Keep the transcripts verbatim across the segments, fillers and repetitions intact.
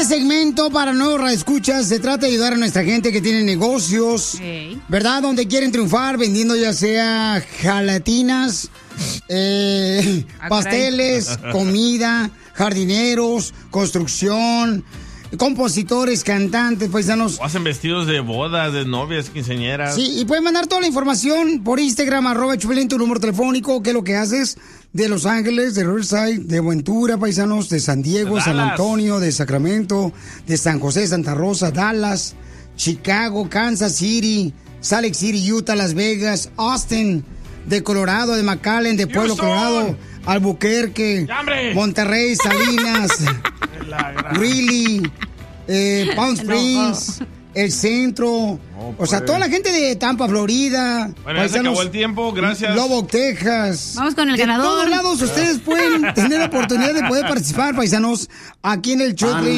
segmento para nuevos radioescuchas se trata de ayudar a nuestra gente que tiene negocios, hey. ¿verdad? Donde quieren triunfar vendiendo ya sea gelatinas, eh, pasteles, comida, jardineros, construcción, compositores, cantantes, paisanos. O hacen vestidos de bodas, de novias, quinceañeras. Sí, y pueden mandar toda la información por Instagram, arroba Chupelín, tu número telefónico, que es lo que haces de Los Ángeles, de Riverside, de Ventura, paisanos, de San Diego, de San Antonio, de Sacramento, de San José, Santa Rosa, Dallas, Chicago, Kansas City, Salt Lake City, Utah, Las Vegas, Austin, de Colorado, de McAllen, de Pueblo Houston. Colorado, Albuquerque, Monterrey, Salinas, Greeley, eh, Palm Springs, el centro, no, o sea, toda la gente de Tampa, Florida. Bueno, ya se acabó el tiempo, gracias. Lubbock, Texas. Vamos con el de ganador. De todos lados ustedes pueden tener la oportunidad de poder participar, paisanos, aquí en el show. Okay.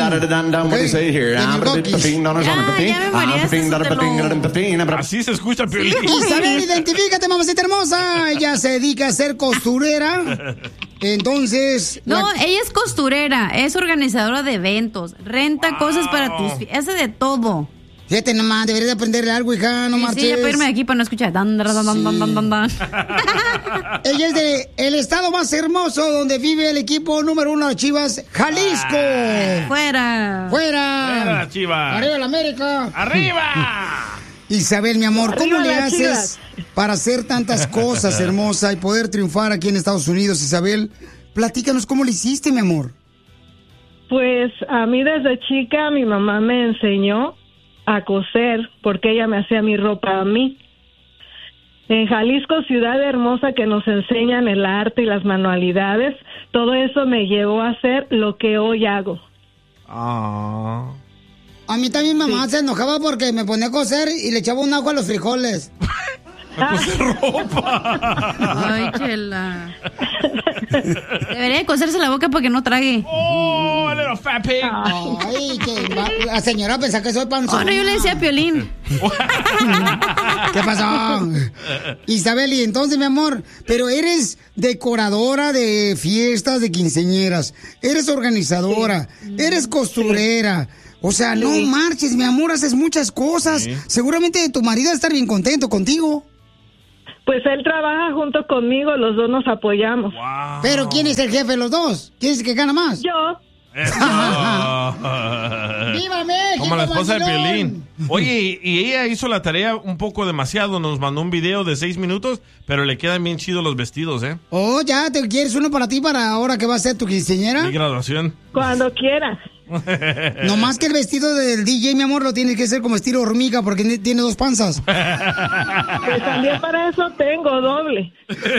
Así se escucha, Piolín. Isabel, identifícate, mamacita hermosa. Ella se dedica a ser costurera. Entonces... No, la... ella es costurera, es organizadora de eventos, renta wow. cosas para tus... hace de todo. Fíjate nomás, deberías de aprenderle algo, hija, no sí, marches. Sí, ya puedo irme aquí para no escuchar. Dan, dan, dan, sí. dan, dan, dan, dan. Ella es de el estado más hermoso donde vive el equipo número uno de Chivas, Jalisco. Ah, fuera. Fuera. Fuera, Chivas. Arriba la América. Arriba. Isabel, mi amor, ¿cómo Arriba le haces Chivas. para hacer tantas cosas, hermosa, y poder triunfar aquí en Estados Unidos, Isabel? Platícanos cómo le hiciste, mi amor. Pues a mí desde chica mi mamá me enseñó a coser porque ella me hacía mi ropa a mí. En Jalisco, ciudad hermosa que nos enseñan el arte y las manualidades, todo eso me llevó a hacer lo que hoy hago. Ah. A mí también mamá sí. se enojaba porque me ponía a coser y le echaba un agua a los frijoles. A coser ropa. Ay, chela. Debería de coserse la boca para que no trague. Oh, a little fat pig. Ay, que va, la señora pensa que soy panzón. Ahora yo le decía a Piolín. ¿Qué pasó? Isabel, y entonces, mi amor, pero eres decoradora de fiestas de quinceañeras, eres organizadora, sí. eres costurera. O sea, sí. no marches, mi amor, haces muchas cosas. Sí. Seguramente tu marido va a estar bien contento contigo. Pues él trabaja junto conmigo, los dos nos apoyamos. Wow. ¿Pero quién es el jefe de los dos? ¿Quién es el que gana más? Yo. ¡Viva México! Como la esposa Marcelón. de Piolín. Oye, y ella hizo la tarea un poco demasiado. Nos mandó un video de seis minutos, pero le quedan bien chidos los vestidos, ¿eh? Oh, ya, ¿te quieres uno para ti para ahora que va a ser tu quinceañera? Mi graduación. Cuando quieras. No más que el vestido del D J, mi amor, lo tienes que hacer como estilo hormiga porque tiene dos panzas. Pues también para eso tengo doble.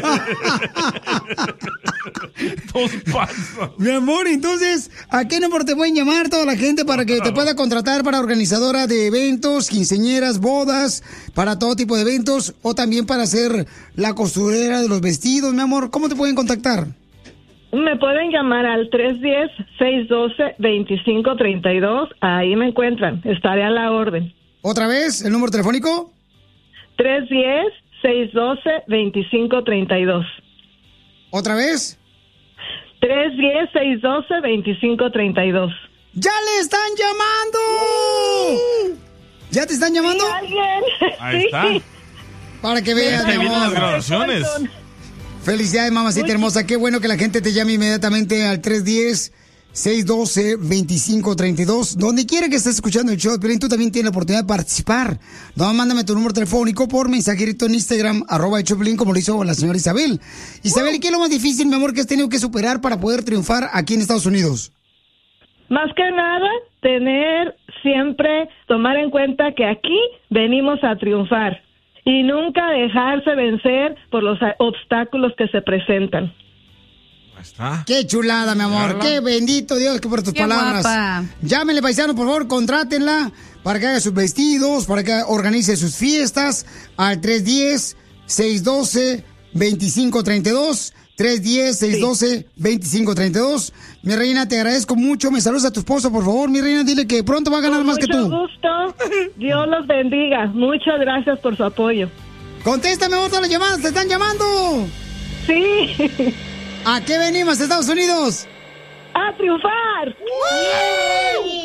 Dos panzas. Mi amor, entonces, ¿a qué número te pueden llamar toda la gente para que te pueda contratar para organizadora de eventos, quinceañeras, bodas, para todo tipo de eventos o también para hacer la costurera de los vestidos, mi amor? ¿Cómo te pueden contactar? Me pueden llamar al tres uno cero, seis uno dos, dos cinco tres dos. Ahí me encuentran. Estaré a la orden. ¿Otra vez el número telefónico? tres uno cero, seis uno dos, dos cinco tres dos. ¿Otra vez? tres uno cero, seis uno dos, dos cinco tres dos. ¡Ya le están llamando! ¿Ya te están llamando? ¿Sí, alguien? Ahí sí. está. Para que veas, mi amor. Las grabaciones. Felicidades, mamacita hermosa. Qué bueno que la gente te llame inmediatamente al tres uno cero, seis uno dos, dos cinco tres dos. Donde quiera que estés escuchando el show, pero tú también tienes la oportunidad de participar. No, mándame tu número telefónico por mensajerito en Instagram, arroba el Choplin, como lo hizo la señora Isabel. Isabel, ¿y qué es lo más difícil, mi amor, que has tenido que superar para poder triunfar aquí en Estados Unidos? Más que nada, tener siempre, tomar en cuenta que aquí venimos a triunfar. Y nunca dejarse vencer por los obstáculos que se presentan. Ahí está. Qué chulada, mi amor. Qué bendito Dios que por tus Qué palabras. Guapa. Llámenle, paisano, por favor, contrátenla para que haga sus vestidos, para que organice sus fiestas al tres uno cero, seis uno dos, dos cinco tres dos. tres uno cero, seis uno dos, dos cinco tres dos. Mi reina, te agradezco mucho. Me saludas a tu esposo, por favor. Mi reina, dile que pronto va a ganar Con más que tú. Mucho gusto. Dios los bendiga. Muchas gracias por su apoyo. Contéstame otra las llamadas. ¡Te están llamando! Sí. ¿A qué venimos, Estados Unidos? ¡A triunfar! ¡Uy!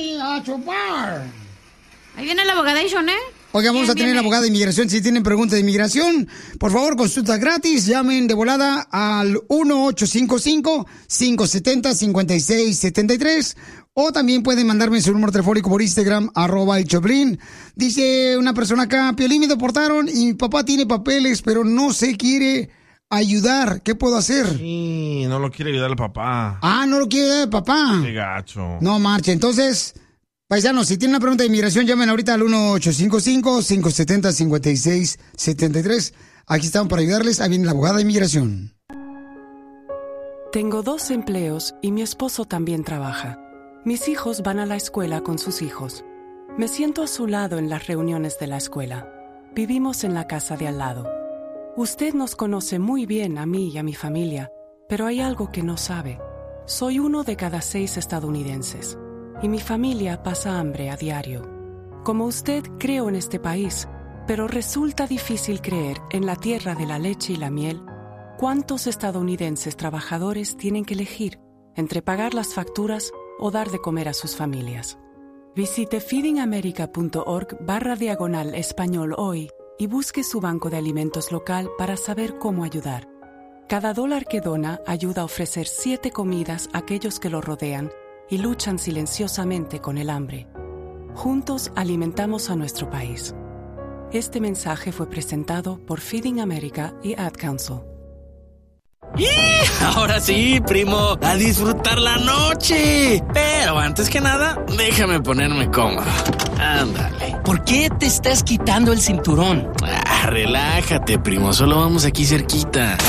chupar. Ahí viene la abogadation, ¿eh? Oiga, vamos Bien, a tener bien, abogada de inmigración. Si tienen preguntas de inmigración, por favor, consulta gratis. Llamen de volada al uno ocho cinco cinco, cinco siete cero, cinco seis siete tres. O también pueden mandarme su número telefónico por Instagram, arroba el Choplin. Dice una persona acá, Piolín, me deportaron y mi papá tiene papeles, pero no se quiere ayudar. ¿Qué puedo hacer? Sí, no lo quiere ayudar el papá. Ah, no lo quiere ayudar el papá. Qué gacho. No marche. Entonces, paisanos, si tienen una pregunta de inmigración, llamen ahorita al uno ocho cinco cinco, cinco siete cero, cinco seis siete tres. Aquí estamos para ayudarles. Ahí viene la abogada de inmigración. Tengo dos empleos y mi esposo también trabaja. Mis hijos van a la escuela con sus hijos. Me siento a su lado en las reuniones de la escuela. Vivimos en la casa de al lado. Usted nos conoce muy bien a mí y a mi familia, pero hay algo que no sabe. Soy uno de cada seis estadounidenses y mi familia pasa hambre a diario. Como usted, creo en este país, pero resulta difícil creer en la tierra de la leche y la miel. ¿Cuántos estadounidenses trabajadores tienen que elegir entre pagar las facturas o dar de comer a sus familias? Visite feedingamerica.org barra diagonal español hoy y busque su banco de alimentos local para saber cómo ayudar. Cada dólar que dona ayuda a ofrecer siete comidas a aquellos que lo rodean y luchan silenciosamente con el hambre. Juntos alimentamos a nuestro país. Este mensaje fue presentado por Feeding America y Ad Council. ¡Y! Ahora sí, primo, a disfrutar la noche. Pero antes que nada, déjame ponerme cómodo. Ándale. ¿Por qué te estás quitando el cinturón? Ah, relájate, primo, solo vamos aquí cerquita.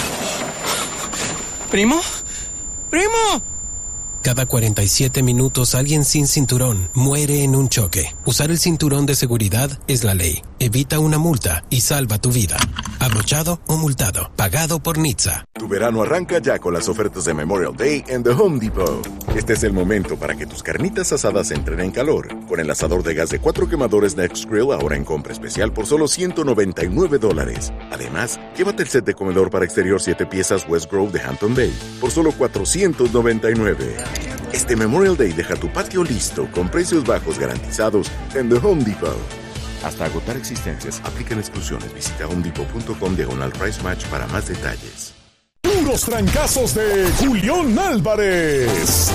¿Primo? ¡Primo! Cada cuarenta y siete minutos alguien sin cinturón muere en un choque. Usar el cinturón de seguridad es la ley. Evita una multa y salva tu vida. Abrochado o multado. Pagado por N H T S A. Tu verano arranca ya con las ofertas de Memorial Day en The Home Depot. Este es el momento para que tus carnitas asadas entren en calor. Con el asador de gas de cuatro quemadores Next Grill ahora en compra especial por solo ciento noventa y nueve dólares. Además, llévate el set de comedor para exterior siete piezas West Grove de Hampton Bay por solo cuatrocientos noventa y nueve. Este Memorial Day deja tu patio listo con precios bajos garantizados en The Home Depot. Hasta agotar existencias, aplican exclusiones. Visita homedepot.com diagonal price match para más detalles. Puros trancazos de Julián Álvarez.